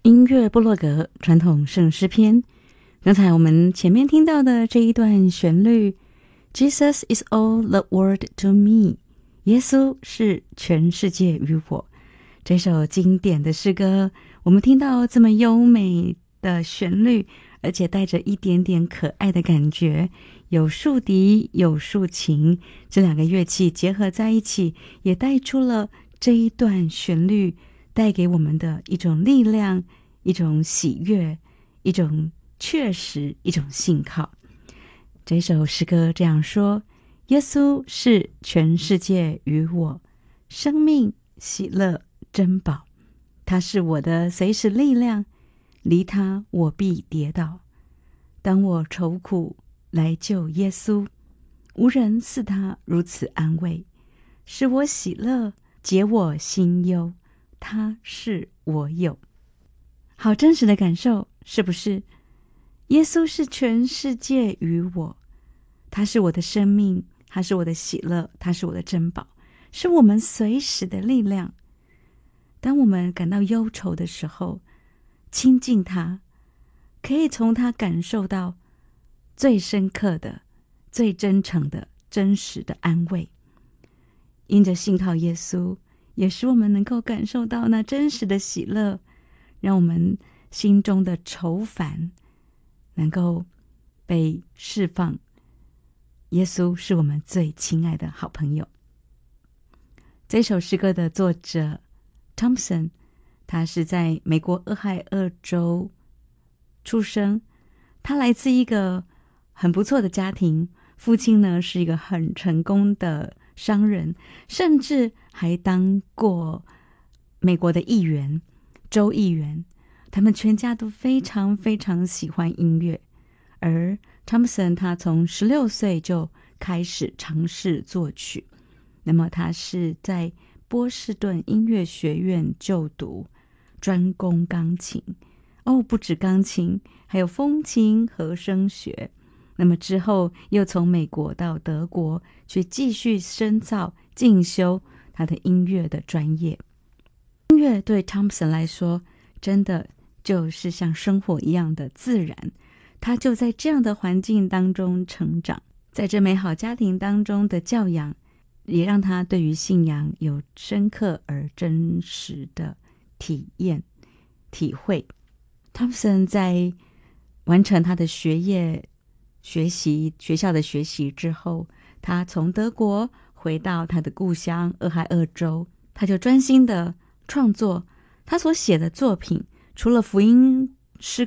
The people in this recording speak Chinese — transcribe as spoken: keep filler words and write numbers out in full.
音乐部落格传统圣诗篇，刚才我们前面听到的这一段旋律 Jesus is all the world to me， 耶稣是全世界于我。这首经典的诗歌，我们听到这么优美的旋律，而且带着一点点可爱的感觉，有竖笛有竖琴，这两个乐器结合在一起，也带出了这一段旋律带给我们的一种力量，一种喜悦，一种确实，一种信靠。这首诗歌这样说：耶稣是全世界于我，生命、喜乐、珍宝，他是我的随时力量，离他我必跌倒。当我愁苦来救耶稣，无人似他如此安慰，使我喜乐，解我心忧，他是我有。好真实的感受，是不是？耶稣是全世界于我，他是我的生命，他是我的喜乐，他是我的珍宝，是我们随时的力量。当我们感到忧愁的时候，亲近他，可以从他感受到最深刻的、最真诚的、真实的安慰。因着信靠耶稣，也使我们能够感受到那真实的喜乐，让我们心中的愁烦能够被释放。耶稣是我们最亲爱的好朋友。这首诗歌的作者 Thompson， 他是在美国俄亥俄州出生，他来自一个很不错的家庭，父亲呢是一个很成功的商人，甚至还当过美国的议员、州议员。他们全家都非常非常喜欢音乐，而 Thompson 他从十六岁就开始尝试作曲。那么他是在波士顿音乐学院就读，专攻钢琴。哦，不止钢琴，还有风琴、和声学。那么之后又从美国到德国去继续深造进修他的音乐的专业。音乐对 Thompson 来说真的就是像生活一样的自然，他就在这样的环境当中成长，在这美好家庭当中的教养，也让他对于信仰有深刻而真实的体验体会。 Thompson 在完成他的学业学习学校的学习之后，他从德国回到他的故乡俄亥俄州，他就专心的创作他所写的作品。除了福音